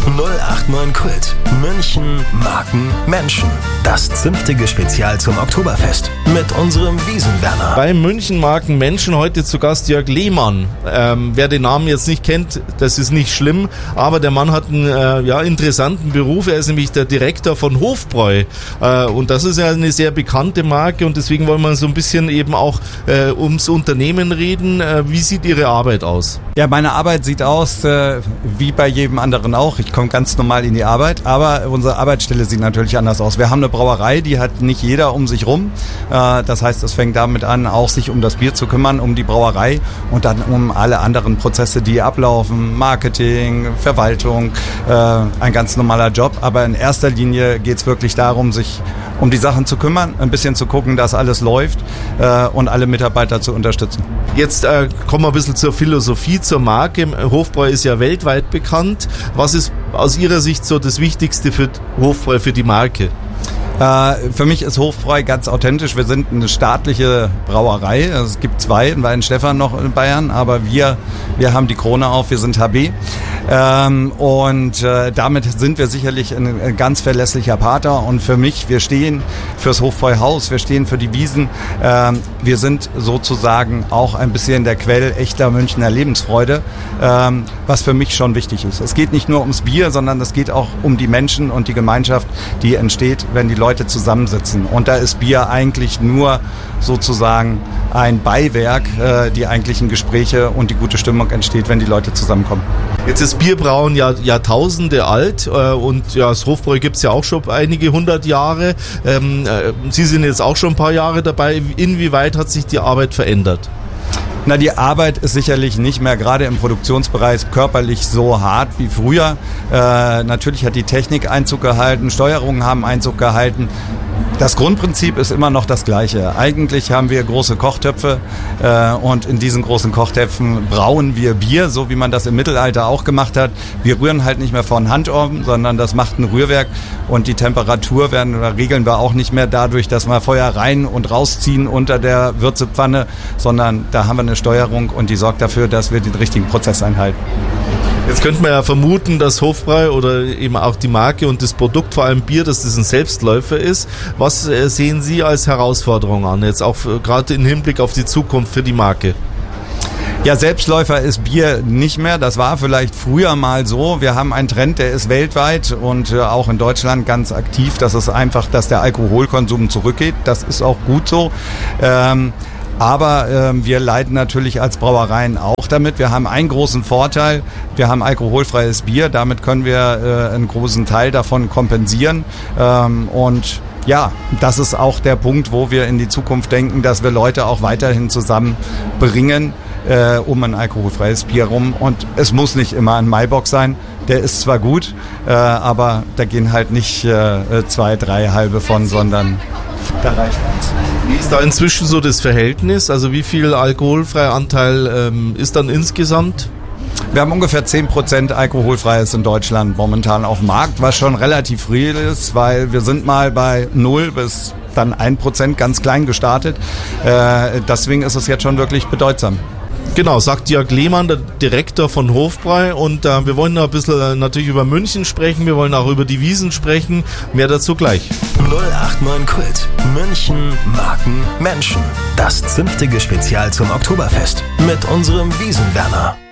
089 Kult. München, Marken, Menschen. Das zünftige Spezial zum Oktoberfest mit unserem Wiesenwerner. Bei München, Marken, Menschen heute zu Gast Jörg Lehmann. Wer den Namen jetzt nicht kennt, das ist nicht schlimm, aber der Mann hat einen interessanten Beruf. Er ist nämlich der Direktor von Hofbräu. Und das ist ja eine sehr bekannte Marke und deswegen wollen wir so ein bisschen eben auch ums Unternehmen reden. Wie sieht Ihre Arbeit aus? Ja, meine Arbeit sieht aus wie bei jedem anderen auch. Ich komme ganz normal in die Arbeit, aber unsere Arbeitsstelle sieht natürlich anders aus. Wir haben eine Brauerei, die hat nicht jeder um sich rum. Das heißt, es fängt damit an, auch sich um das Bier zu kümmern, um die Brauerei und dann um alle anderen Prozesse, die ablaufen, Marketing, Verwaltung, ein ganz normaler Job. Aber in erster Linie geht es wirklich darum, sich um die Sachen zu kümmern, ein bisschen zu gucken, dass alles läuft und alle Mitarbeiter zu unterstützen. Jetzt kommen wir ein bisschen zur Philosophie, zur Marke. Hofbräu ist ja weltweit bekannt. Was ist aus Ihrer Sicht so das Wichtigste für Hofbräu, für die Marke? Für mich ist Hofbräu ganz authentisch. Wir sind eine staatliche Brauerei. Es gibt zwei, in Weihenstephan noch in Bayern, aber wir haben die Krone auf, wir sind HB. Damit sind wir sicherlich ein ganz verlässlicher Partner. Und für mich, wir stehen fürs Hofbräuhaus, wir stehen für die Wiesen. Wir sind sozusagen auch ein bisschen der Quell echter Münchner Lebensfreude, was für mich schon wichtig ist. Es geht nicht nur ums Bier, sondern es geht auch um die Menschen und die Gemeinschaft, die entsteht, wenn die Leute zusammensitzen. Und da ist Bier eigentlich nur sozusagen ein Beiwerk, die eigentlichen Gespräche und die gute Stimmung entsteht, wenn die Leute zusammenkommen. Jetzt ist Bierbrauen ja Jahrtausende alt und ja, das Hofbräu gibt es ja auch schon einige 100 Jahre. Sie sind jetzt auch schon ein paar Jahre dabei. Inwieweit hat sich die Arbeit verändert? Na, die Arbeit ist sicherlich nicht mehr gerade im Produktionsbereich körperlich so hart wie früher. Natürlich hat die Technik Einzug gehalten, Steuerungen haben Einzug gehalten. Das Grundprinzip ist immer noch das gleiche. Eigentlich haben wir große Kochtöpfe und in diesen großen Kochtöpfen brauen wir Bier, so wie man das im Mittelalter auch gemacht hat. Wir rühren halt nicht mehr von Hand um, sondern das macht ein Rührwerk und die Temperatur regeln wir auch nicht mehr dadurch, dass wir Feuer rein und rausziehen unter der Würzepfanne, sondern da haben wir eine Steuerung und die sorgt dafür, dass wir den richtigen Prozess einhalten. Jetzt könnte man ja vermuten, dass Hofbräu oder eben auch die Marke und das Produkt, vor allem Bier, dass das ein Selbstläufer ist. Was sehen Sie als Herausforderung an, jetzt auch gerade im Hinblick auf die Zukunft für die Marke? Ja, Selbstläufer ist Bier nicht mehr. Das war vielleicht früher mal so. Wir haben einen Trend, der ist weltweit und auch in Deutschland ganz aktiv. Das ist einfach, dass der Alkoholkonsum zurückgeht. Das ist auch gut so. Aber wir leiden natürlich als Brauereien auch damit. Wir haben einen großen Vorteil. Wir haben alkoholfreies Bier. Damit können wir einen großen Teil davon kompensieren. Und ja, das ist auch der Punkt, wo wir in die Zukunft denken, dass wir Leute auch weiterhin zusammenbringen um ein alkoholfreies Bier rum. Und es muss nicht immer ein Maibock sein. Der ist zwar gut, aber da gehen halt nicht 2, 3 halbe von, sondern da reicht eins. Wie ist da inzwischen so das Verhältnis? Also wie viel alkoholfreier Anteil ist dann insgesamt? Wir haben ungefähr 10% alkoholfreies in Deutschland momentan auf dem Markt, was schon relativ viel ist, weil wir sind mal bei 0 bis dann 1% ganz klein gestartet. Deswegen ist es jetzt schon wirklich bedeutsam. Genau, sagt Jörg Lehmann, der Direktor von Hofbräu. Und wir wollen noch ein bisschen natürlich über München sprechen, wir wollen auch über die Wiesen sprechen. Mehr dazu gleich. 089 Kult. München, Marken, Menschen. Das zünftige Spezial zum Oktoberfest mit unserem Wiesenwerner.